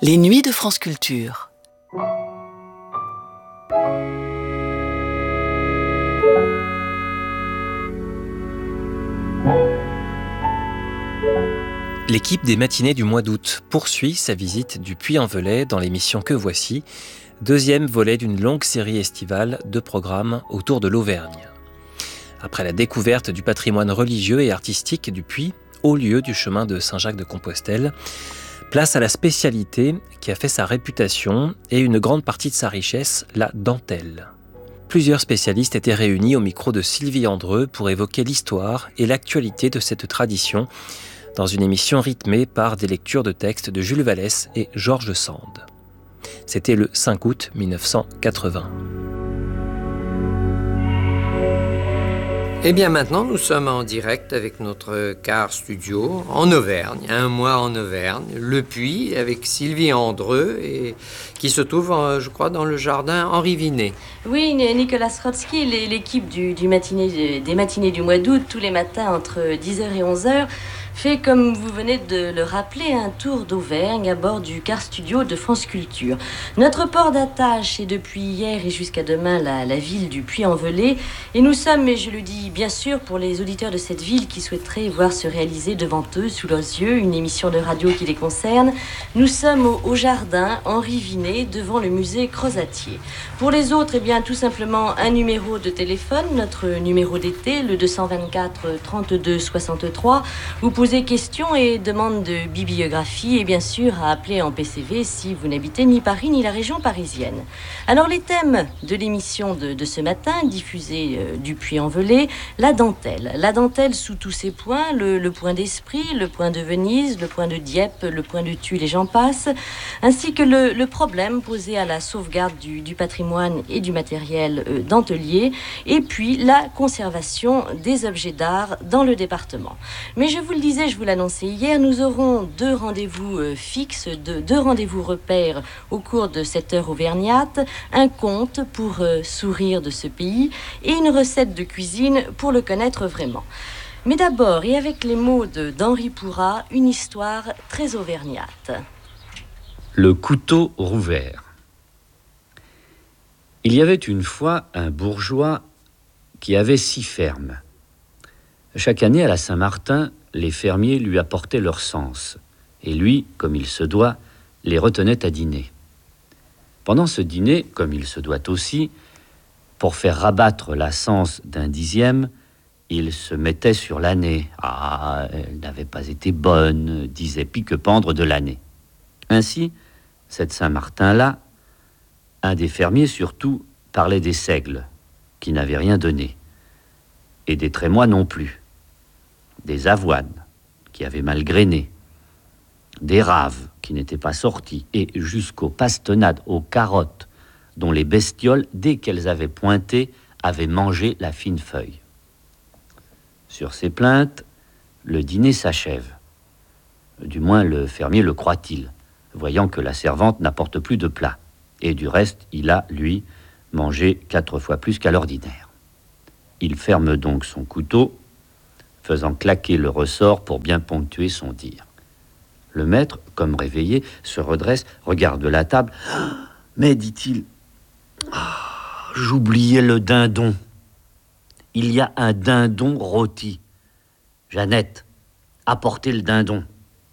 Les nuits de France Culture. L'équipe des matinées du mois d'août poursuit sa visite du Puy-en-Velay dans l'émission Que voici, deuxième volet d'une longue série estivale de programmes autour de l'Auvergne. Après la découverte du patrimoine religieux et artistique du Puy, haut lieu du chemin de Saint-Jacques-de-Compostelle, place à la spécialité qui a fait sa réputation et une grande partie de sa richesse, la dentelle. Plusieurs spécialistes étaient réunis au micro de Sylvie Andreu pour évoquer l'histoire et l'actualité de cette tradition dans une émission rythmée par des lectures de textes de Jules Vallès et Georges Sand. C'était le 5 août 1980. Et bien maintenant, nous sommes en direct avec notre car studio en Auvergne, un mois en Auvergne, le Puy, avec Sylvie Andreu, et qui se trouve, je crois, dans le jardin Henri Vinet. Oui, Nicolas Srotsky, l'équipe des matinées du mois d'août, tous les matins entre 10h et 11h, fait, comme vous venez de le rappeler, un tour d'Auvergne à bord du car studio de France Culture. Notre port d'attache est depuis hier et jusqu'à demain la ville du Puy-en-Velay. Et nous sommes, mais je le dis bien sûr pour les auditeurs de cette ville qui souhaiteraient voir se réaliser devant eux, sous leurs yeux, une émission de radio qui les concerne, nous sommes au jardin Henri Vinet, devant le musée Crozatier. Pour les autres, eh bien, tout simplement un numéro de téléphone, notre numéro d'été, le 224 32 63. Vous posez questions et demandes de bibliographie et bien sûr à appeler en PCV si vous n'habitez ni Paris ni la région parisienne. Alors les thèmes de l'émission de ce matin, diffusée du Puy-en-Velay, la dentelle sous tous ses points, le point d'Esprit, le point de Venise, le point de Dieppe, le point de Tulle et j'en passe, ainsi que le problème posé à la sauvegarde du patrimoine et du matériel dentelier, et puis la conservation des objets d'art dans le département. Mais je vous le disais, je vous l'annonçais hier, nous aurons deux rendez-vous fixes, deux rendez-vous repères au cours de cette heure auvergnate, un conte pour sourire de ce pays et une recette de cuisine pour le connaître vraiment. Mais d'abord, et avec les mots d'Henri Pourrat, une histoire très auvergnate. Le couteau rouvert. Il y avait une fois un bourgeois qui avait 6 fermes. Chaque année à la Saint-Martin, les fermiers lui apportaient leur cens, et lui, comme il se doit, les retenait à dîner. Pendant ce dîner, comme il se doit aussi, pour faire rabattre la cens d'un 10e, il se mettait sur l'année. Ah, elle n'avait pas été bonne, disait Pique-Pendre de l'année. Ainsi, cette Saint-Martin-là, un des fermiers surtout parlait des seigles, qui n'avaient rien donné, et des trémois non plus, des avoines, qui avaient mal grainé, des raves, qui n'étaient pas sortis, et jusqu'aux pastonnades, aux carottes, dont les bestioles, dès qu'elles avaient pointé, avaient mangé la fine feuille. Sur ces plaintes, le dîner s'achève. Du moins le fermier le croit-il, voyant que la servante n'apporte plus de plat. Et du reste, il a, lui, mangé 4 fois plus qu'à l'ordinaire. Il ferme donc son couteau, faisant claquer le ressort pour bien ponctuer son dire. Le maître, comme réveillé, se redresse, regarde la table. « Mais, dit-il, j'oubliais le dindon. Il y a un dindon rôti. Jeannette, apportez le dindon. »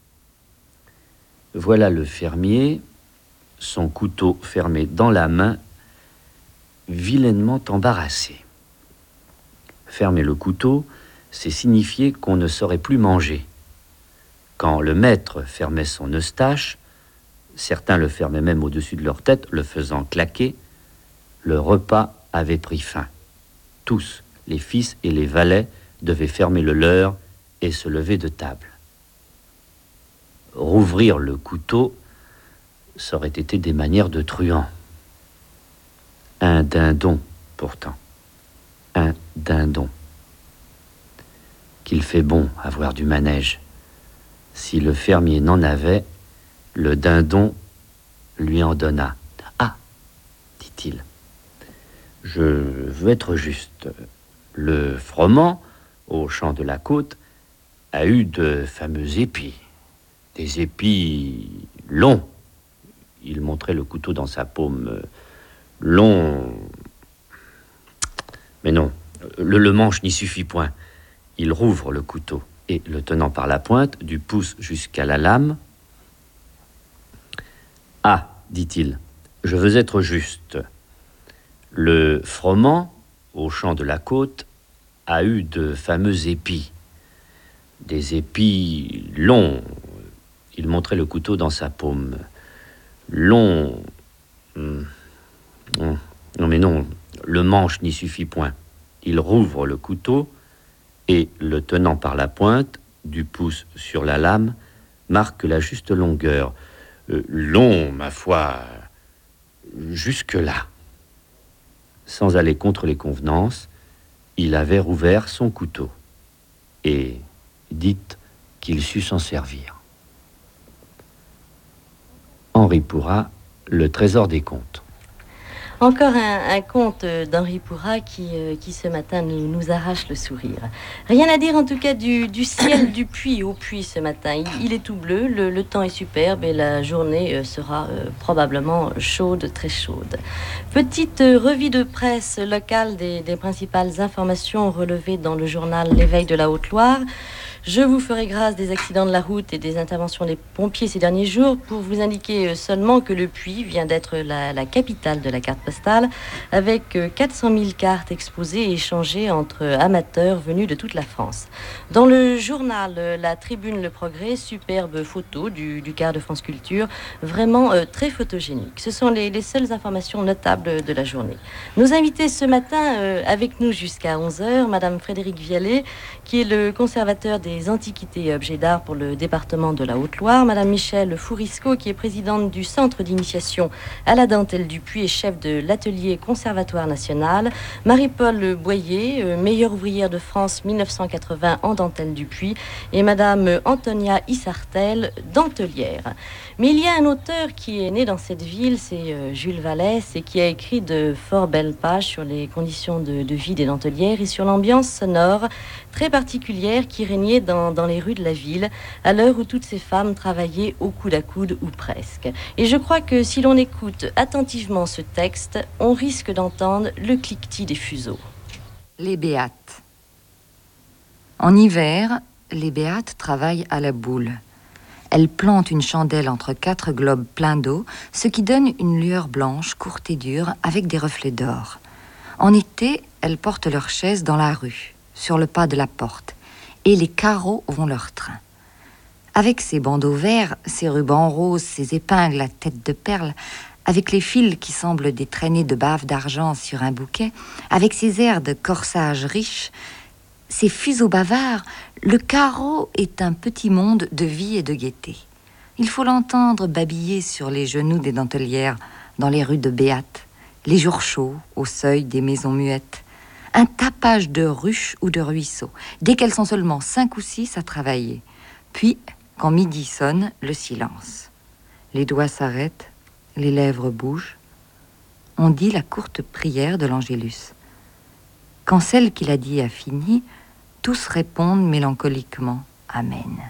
Voilà le fermier, son couteau fermé dans la main, vilainement embarrassé. Fermer le couteau, c'est signifier qu'on ne saurait plus manger. Quand le maître fermait son eustache, certains le fermaient même au-dessus de leur tête, le faisant claquer, le repas avait pris fin. Tous, les fils et les valets, devaient fermer le leur et se lever de table. Rouvrir le couteau, ça aurait été des manières de truand. Un dindon, pourtant. Un dindon. Qu'il fait bon avoir du manège. Si le fermier n'en avait, le dindon lui en donna. « Ah, dit-il, je veux être juste. Le froment, au champ de la côte, a eu de fameux épis. Des épis longs, montrait le couteau dans sa paume. Long... Mais non, le manche n'y suffit point. Il rouvre le couteau et, le tenant par la pointe, du pouce jusqu'à la lame. « Ah, dit-il, je veux être juste. Le froment, au champ de la côte, a eu de fameux épis. Des épis longs. » Il montrait le couteau dans sa paume. Long... Non, mais non, le manche n'y suffit point. Il rouvre le couteau et, le tenant par la pointe, du pouce sur la lame, marque la juste longueur. Long, ma foi, jusque-là. Sans aller contre les convenances, il avait rouvert son couteau. Et dites qu'il sut s'en servir. Henri Pourrat, Le Trésor des contes. Encore un conte d'Henri Pourrat qui ce matin nous arrache le sourire. Rien à dire en tout cas du ciel du Puy au Puy ce matin. Il est tout bleu, le temps est superbe et la journée sera probablement chaude, très chaude. Petite revue de presse locale des principales informations relevées dans le journal L'Éveil de la Haute-Loire. Je vous ferai grâce des accidents de la route et des interventions des pompiers ces derniers jours pour vous indiquer seulement que le Puy vient d'être la capitale de la carte postale avec 400 000 cartes exposées et échangées entre amateurs venus de toute la France. Dans le journal La Tribune Le Progrès, superbe photo du quart de France Culture, vraiment très photogénique. Ce sont les seules informations notables de la journée. Nos invités ce matin avec nous jusqu'à 11h, Madame Frédérique Vialet, qui est le conservateur des antiquités et objets d'art pour le département de la Haute-Loire, Madame Michèle Fourisco, qui est présidente du centre d'initiation à la dentelle du Puy et chef de l'atelier Conservatoire National, Marie-Paul Boyer, meilleure ouvrière de France 1980 en dentelle du Puy, et Madame Antonia Issartel, dentelière. Mais il y a un auteur qui est né dans cette ville, c'est Jules Vallès, et qui a écrit de fort belles pages sur les conditions de vie des dentelières et sur l'ambiance sonore très particulière qui régnait dans les rues de la ville, à l'heure où toutes ces femmes travaillaient au coude à coude ou presque. Et je crois que si l'on écoute attentivement ce texte, on risque d'entendre le cliquetis des fuseaux. Les béates. En hiver, les béates travaillent à la boule. Elles plantent une chandelle entre 4 globes pleins d'eau, ce qui donne une lueur blanche, courte et dure, avec des reflets d'or. En été, elles portent leurs chaises dans la rue, sur le pas de la porte, et les carreaux vont leur train. Avec ses bandeaux verts, ses rubans roses, ses épingles à tête de perle, avec les fils qui semblent des traînées de bave d'argent sur un bouquet, avec ses airs de corsage riche, ses fuseaux bavards, le carreau est un petit monde de vie et de gaieté. Il faut l'entendre babiller sur les genoux des dentelières, dans les rues de Béate, les jours chauds, au seuil des maisons muettes. Un tapage de ruches ou de ruisseaux, dès qu'elles sont seulement 5 ou 6 à travailler. Puis, quand midi sonne, le silence. Les doigts s'arrêtent, les lèvres bougent. On dit la courte prière de l'Angélus. Quand celle qui l'a dit a fini, tous répondent mélancoliquement « Amen ».